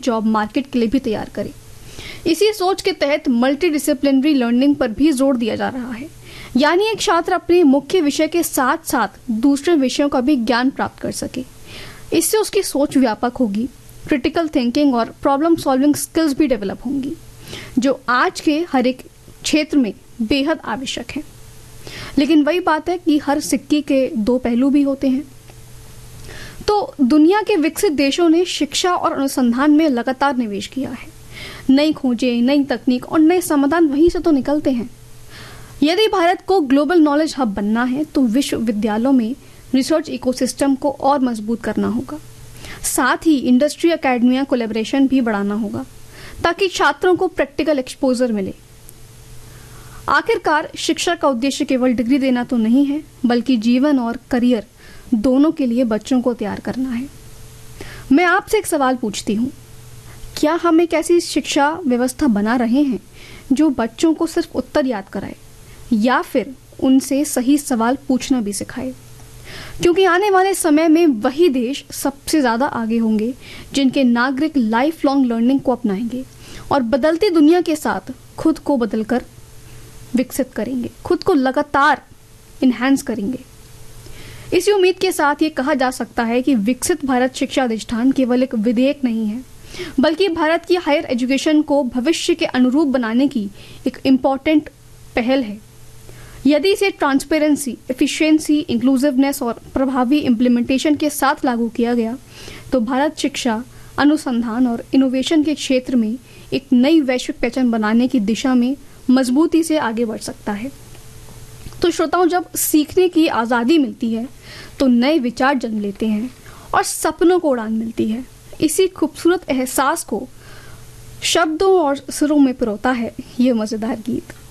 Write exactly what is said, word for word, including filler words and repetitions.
Job market के लिए भी तैयार करे। इसी सोच के तहत मल्टी डिसिप्लिनरी लर्निंग पर भी जोर दिया जा रहा है, यानी एक छात्र अपने मुख्य विषय के साथ साथ दूसरे विषयों का भी ज्ञान प्राप्त कर सके। इससे उसकी सोच व्यापक होगी, क्रिटिकल थिंकिंग और प्रॉब्लम सॉल्विंग स्किल्स भी डेवलप होंगी, जो आज के हर एक क्षेत्र में बेहद आवश्यक है। लेकिन वही बात है कि हर सिक्के के दो पहलू भी होते हैं। तो दुनिया के विकसित देशों ने शिक्षा और अनुसंधान में लगातार निवेश किया है। नई खोजें, नई तकनीक और नए समाधान वहीं से तो निकलते हैं। यदि भारत को ग्लोबल नॉलेज हब बनना है तो विश्वविद्यालयों में रिसर्च इकोसिस्टम को और मजबूत करना होगा। साथ ही इंडस्ट्री एकेडमिया कोलैबोरेशन भी बढ़ाना होगा ताकि छात्रों को प्रैक्टिकल एक्सपोजर मिले। आखिरकार शिक्षा का उद्देश्य केवल डिग्री देना तो नहीं है, बल्कि जीवन और करियर दोनों के लिए बच्चों को तैयार करना है। मैं आपसे एक सवाल पूछती हूँ, क्या हम एक ऐसी शिक्षा व्यवस्था बना रहे हैं जो बच्चों को सिर्फ उत्तर याद कराए या फिर उनसे सही सवाल पूछना भी सिखाए? क्योंकि आने वाले समय में वही देश सबसे ज्यादा आगे होंगे जिनके नागरिक लाइफ लॉन्ग लर्निंग को अपनाएंगे और बदलती दुनिया के साथ खुद को बदलकर विकसित करेंगे, खुद को लगातार इन्हांस करेंगे। इसी उम्मीद के साथ ये कहा जा सकता है कि विकसित भारत शिक्षा अधिष्ठान केवल एक विधेयक नहीं है, बल्कि भारत की हायर एजुकेशन को भविष्य के अनुरूप बनाने की एक इम्पॉर्टेंट पहल है। यदि इसे ट्रांसपेरेंसी, एफिशिएंसी, इंक्लूसिवनेस और प्रभावी इम्प्लीमेंटेशन के साथ लागू किया गया तो भारत शिक्षा, अनुसंधान और इनोवेशन के क्षेत्र में एक नई वैश्विक पहचान बनाने की दिशा में मजबूती से आगे बढ़ सकता है। तो श्रोताओं, जब सीखने की आज़ादी मिलती है तो नए विचार जन्म लेते हैं और सपनों को उड़ान मिलती है। इसी खूबसूरत एहसास को शब्दों और सुरों में पिरोता है ये मज़ेदार गीत।